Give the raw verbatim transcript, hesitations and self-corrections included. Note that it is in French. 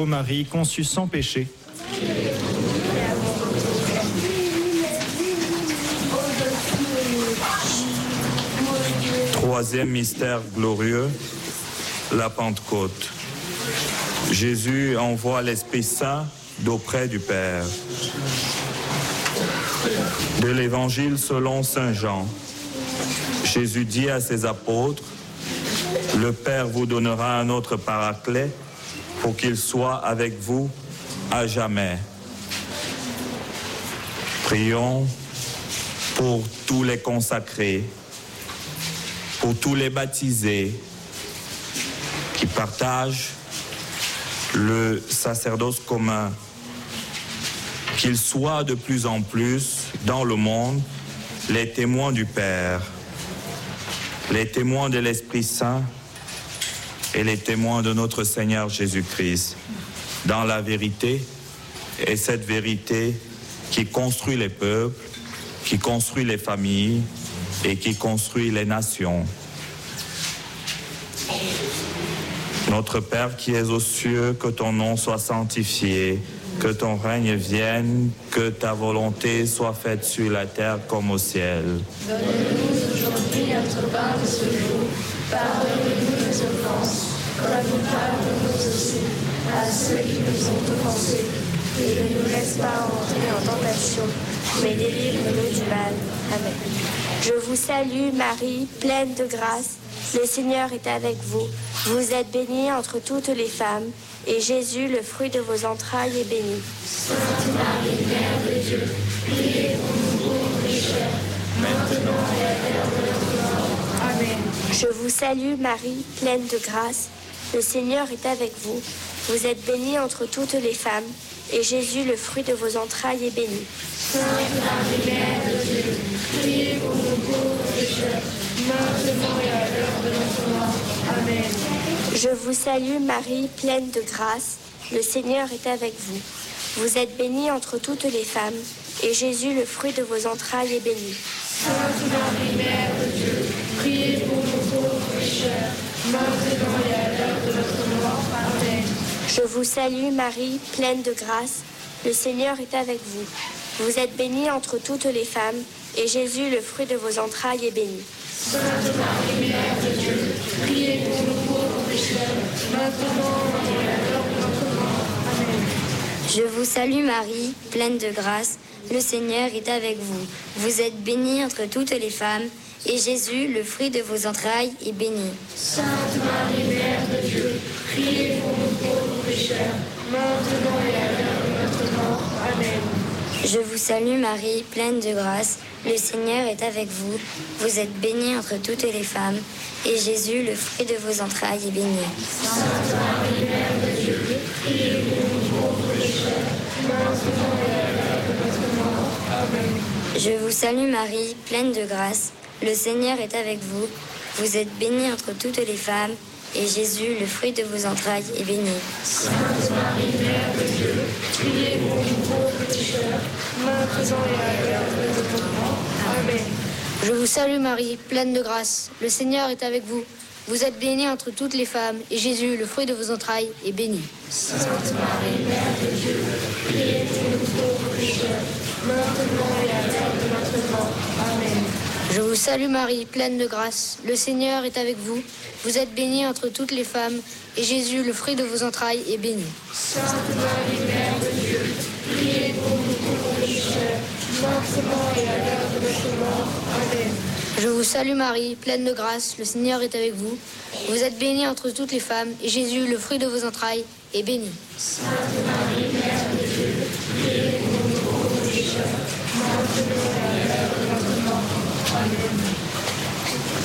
ô Marie conçue sans péché. Troisième mystère glorieux, la Pentecôte. Jésus envoie l'Esprit Saint d'auprès du Père. De l'Évangile selon saint Jean, Jésus dit à ses apôtres, « Le Père vous donnera un autre paraclet pour qu'il soit avec vous à jamais. » Prions pour tous les consacrés, pour tous les baptisés qui partagent le sacerdoce commun, qu'ils soient de plus en plus dans le monde les témoins du Père, les témoins de l'Esprit Saint et les témoins de notre Seigneur Jésus-Christ, dans la vérité, et cette vérité qui construit les peuples, qui construit les familles et qui construit les nations. Notre Père qui es aux cieux, que ton nom soit sanctifié, que ton règne vienne, que ta volonté soit faite sur la terre comme au ciel. Donne-nous aujourd'hui notre pain de ce jour. Pardonne-nous nos offenses, comme nous pardonnons aussi à ceux qui nous ont offensés. Et ne nous laisse pas entrer en tentation, mais délivre-nous du mal. Amen. Je vous salue Marie, pleine de grâce. Le Seigneur est avec vous. Vous êtes bénie entre toutes les femmes, et Jésus, le fruit de vos entrailles, est béni. Sainte Marie, Mère de Dieu, priez pour nous pauvres pécheurs, maintenant et à l'heure de notre mort. Amen. Je vous salue Marie, pleine de grâce. Le Seigneur est avec vous. Vous êtes bénie entre toutes les femmes, et Jésus, le fruit de vos entrailles, est béni. Sainte Marie, Mère de Dieu, priez pour nous pauvres pécheurs, maintenant et à l'heure de notre mort. Amen. Je vous salue Marie, pleine de grâce. Le Seigneur est avec vous. Vous êtes bénie entre toutes les femmes, et Jésus, le fruit de vos entrailles, est béni. Sainte Marie, Mère de Dieu, priez pour nous pauvres pécheurs, maintenant et à l'heure de notre mort. Amen. Je vous salue Marie, pleine de grâce. Le Seigneur est avec vous. Vous êtes bénie entre toutes les femmes, et Jésus, le fruit de vos entrailles, est béni. Sainte Marie, Mère de Dieu, priez pour nous pauvres pécheurs, maintenant et à l'heure de notre mort. Amen. Je vous salue Marie, pleine de grâce. Le Seigneur est avec vous. Vous êtes bénie entre toutes les femmes, et Jésus, le fruit de vos entrailles, est béni. Sainte Marie, Mère de Dieu, priez pour nous pauvres pécheurs, maintenant et à l'heure de notre mort. Amen. Je vous salue Marie, pleine de grâce. Le Seigneur est avec vous. Vous êtes bénie entre toutes les femmes, et Jésus, le fruit de vos entrailles, est béni. Sainte Marie, Mère de Dieu, priez pour nous pauvres pécheurs, maintenant et à l'heure de notre mort. Amen. Je vous salue Marie, pleine de grâce. Le Seigneur est avec vous. Vous êtes bénie entre toutes les femmes, et Jésus, le fruit de vos entrailles, est béni. Sainte Marie, Mère de Dieu, priez pour nous pauvres pécheurs, maintenant et à l'heure de notre mort. Amen. Je vous salue Marie, pleine de grâce. Le Seigneur est avec vous. Vous êtes bénie entre toutes les femmes, et Jésus, le fruit de vos entrailles, est béni. Sainte Marie, Mère de Dieu, priez pour nous pauvres pécheurs, maintenant et à l'heure de notre mort. Amen. Je vous salue Marie, pleine de grâce. Le Seigneur est avec vous. Vous êtes bénie entre toutes les femmes, et Jésus, le fruit de vos entrailles, est béni. Sainte Marie, Mère de Dieu, priez pour nous pauvres pécheurs, maintenant et à l'heure de notre mort. Amen. Je vous salue Marie, pleine de grâce. Le Seigneur est avec vous. Vous êtes bénie entre toutes les femmes, et Jésus, le fruit de vos entrailles, est béni. Sainte Marie, Mère de